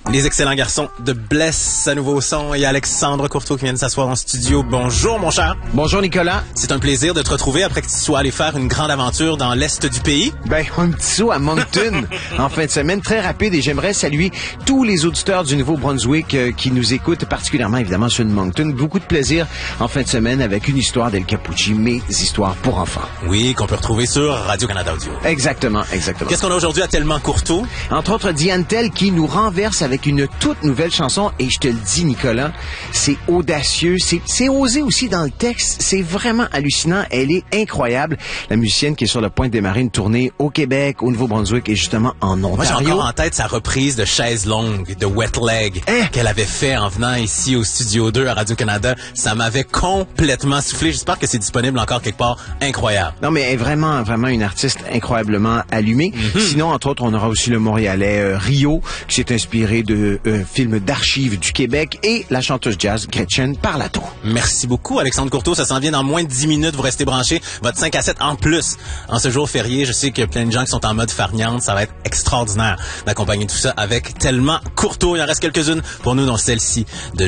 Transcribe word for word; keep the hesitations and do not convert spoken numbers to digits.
Les excellents garçons de Bless à nouveau son et Alexandre Courteau qui viennent s'asseoir en studio. Bonjour mon cher. Bonjour Nicolas. C'est un plaisir de te retrouver après que tu sois allé faire une grande aventure dans l'est du pays. Ben, un petit saut à Moncton en fin de semaine, très rapide, et j'aimerais saluer tous les auditeurs du Nouveau-Brunswick euh, qui nous écoutent, particulièrement évidemment ceux de Moncton. Beaucoup de plaisir en fin de semaine avec une histoire d'El Capucci, mes histoires pour enfants. Oui, qu'on peut retrouver sur Radio-Canada Audio. Exactement, exactement. Qu'est-ce qu'on a aujourd'hui à Tellement Courteau? Entre autres, Diane Tell qui nous renverse avec une toute nouvelle chanson, et je te le dis Nicolas, c'est audacieux, c'est, c'est osé aussi dans le texte, c'est vraiment hallucinant, elle est incroyable. La musicienne qui est sur le point de démarrer une tournée au Québec, au Nouveau-Brunswick et justement en Ontario. Moi, j'ai encore en tête sa reprise de Chaise longue, de Wet Leg, hein? Qu'elle avait fait en venant ici au Studio deux à Radio-Canada. Ça m'avait complètement soufflé. J'espère que c'est disponible encore quelque part. Incroyable. Non, mais elle est vraiment, vraiment une artiste incroyablement allumée. Mm-hmm. Sinon, entre autres, on aura aussi le Montréalais euh, Rio, qui s'est inspiré de un film d'archives du Québec, et la chanteuse jazz Gretchen Parlato. Merci beaucoup, Alexandre Courteau. Ça s'en vient dans moins de dix minutes. Vous restez branchés. Votre cinq à sept en plus. En ce jour férié, je sais qu'il y a plein de gens qui sont en mode farniente. Ça va être extraordinaire d'accompagner tout ça avec Tellement Courteau. Il en reste quelques-unes pour nous dans celle-ci de